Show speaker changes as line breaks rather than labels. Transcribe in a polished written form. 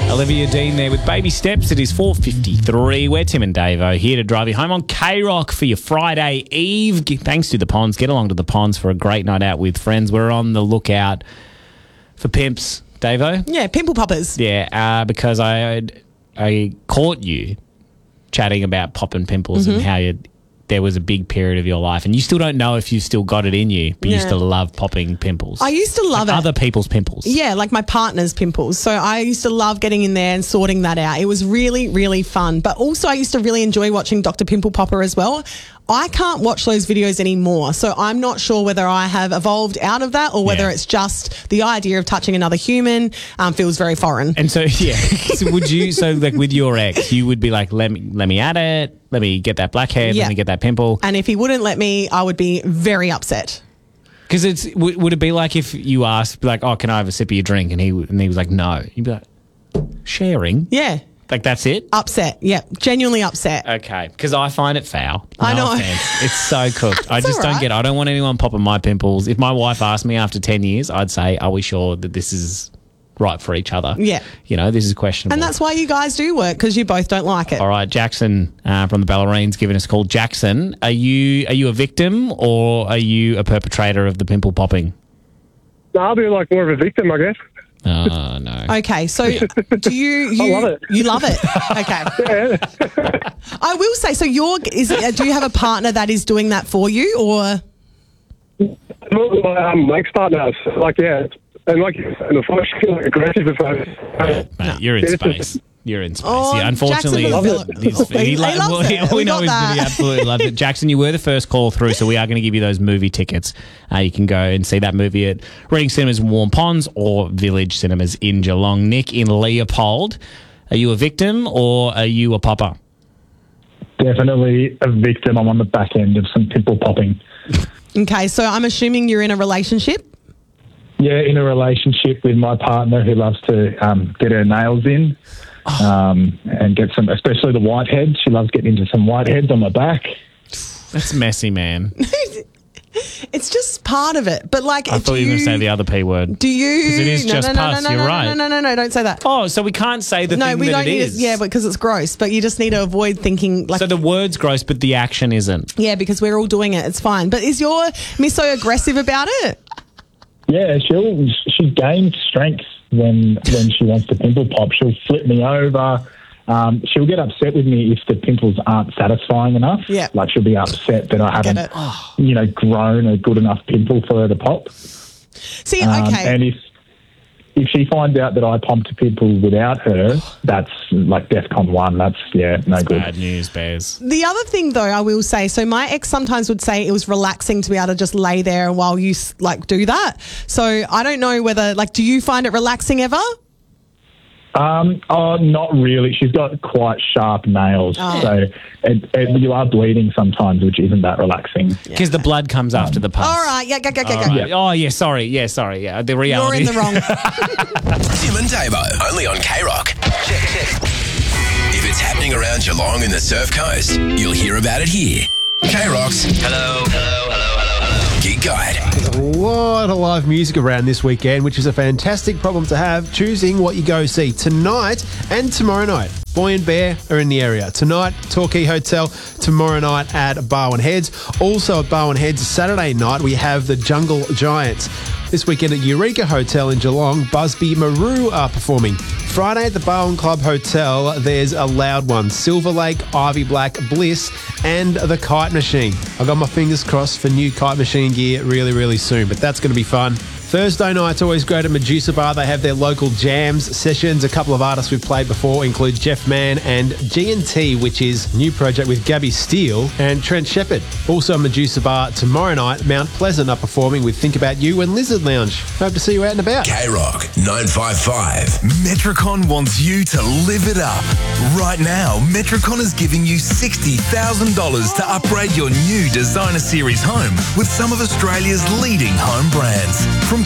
Olivia Dean there with Baby Steps. It is 4:53. We're Tim and Davo here to drive you home on K-Rock for your Friday Eve. Thanks to the Ponds. Get along to the Ponds for a great night out with friends. We're on the lookout for pimps, Davo.
Yeah, pimple poppers.
Yeah, because I caught you chatting about popping pimples and how there was a big period of your life, and you still don't know if you still got it in you, but you used to love popping pimples.
I used to love it.
Other people's pimples.
Yeah, like my partner's pimples. So I used to love getting in there and sorting that out. It was really, really fun. But also I used to really enjoy watching Dr. Pimple Popper as well. I can't watch those videos anymore, so I'm not sure whether I have evolved out of that or whether it's just the idea of touching another human feels very foreign.
And so, so would you, like with your ex, you would be like, let me at it, let me get that blackhead, let me get that pimple.
And if he wouldn't let me, I would be very upset.
Because would it be like if you asked, like, oh, can I have a sip of your drink? And he was like, no. You'd be like, sharing?
Yeah.
Like, that's it?
Upset. Yeah. Genuinely upset.
Okay. Because I find it foul.
I know.
Offense. It's so cooked. I just don't get it. I don't want anyone popping my pimples. If my wife asked me after 10 years, I'd say, are we sure that this is right for each other?
Yeah.
You know, this is questionable.
And that's why you guys do work, because you both don't like it.
All right. Jackson from the Ballerines giving us a call. Jackson, are you a victim or are you a perpetrator of the pimple popping?
No, I'll be like more of a victim, I guess.
Oh, no.
Okay, so do you
I love it.
You love it? Okay. I will say, so do you have a partner that is doing that for you, or?
My ex-partner, and like the first like aggressive if
Mate, you're in space. You're in space.
Oh,
yeah, unfortunately,
he loves it.
we
We
know
got that.
he absolutely loves it. Jackson, you were the first call through, so we are going to give you those movie tickets. You can go and see that movie at Reading Cinemas in Warm Ponds or Village Cinemas in Geelong. Nick in Leopold, are you a victim or are you a popper?
Definitely a victim. I'm on the back end of some pimple popping.
Okay, so I'm assuming you're in a relationship?
Yeah, in a relationship with my partner who loves to get her nails in and get some, especially the whiteheads. She loves getting into some whiteheads on my back.
That's messy, man.
It's just part of it. But like,
I thought you were going to say the other P word.
Do you?
Because it is just pus, you're right.
No, don't say that.
Oh, so we can't say the thing that it is.
Yeah, because it's gross. But you just need to avoid thinking like.
So the word's gross, but the action isn't.
Yeah, because we're all doing it. It's fine. But is your misso aggressive about it?
Yeah, she gains strength when she wants to pimple pop. She'll flip me over. She'll get upset with me if the pimples aren't satisfying enough.
Yeah.
Like she'll be upset that I haven't, grown a good enough pimple for her to pop.
See, okay.
And if she finds out that I pumped a pimple without her, that's like DEFCON 1. That's no good.
Bad news, Bears.
The other thing, though, I will say, so my ex sometimes would say it was relaxing to be able to just lay there while you do that. So I don't know whether, do you find it relaxing ever?
Not really. She's got quite sharp nails, so you are bleeding sometimes, which isn't that relaxing.
Because the blood comes after the pus.
All right, go.
Right. Oh, yeah, sorry. Yeah, the reality.
You're in the wrong.
Tim and Davo, only on K-Rock. Check. If it's happening around Geelong and the Surf Coast, you'll hear about it here. K-Rock's Hello. Gig Guide.
There's a lot of live music around this weekend, which is a fantastic problem to have, choosing what you go see tonight and tomorrow night. Boy and Bear are in the area. Tonight, Torquay Hotel. Tomorrow night at Barwon Heads. Also at Barwon Heads, Saturday night, we have the Jungle Giants. This weekend at Eureka Hotel in Geelong, Busby Maru are performing. Friday at the Barwon Club Hotel, there's a loud one. Silver Lake, Ivy Black, Bliss, and the Kite Machine. I got my fingers crossed for new Kite Machine gear really, really soon, but that's going to be fun. Thursday night's always great at Medusa Bar. They have their local jams sessions. A couple of artists we've played before include Jeff Mann and G&T, which is a new project with Gabby Steele and Trent Shepherd. Also at Medusa Bar tomorrow night, Mount Pleasant are performing with Think About You and Lizard Lounge. Hope to see you out and about.
K-Rock 955. Metricon wants you to live it up. Right now, Metricon is giving you $60,000 to upgrade your new designer series home with some of Australia's leading home brands. From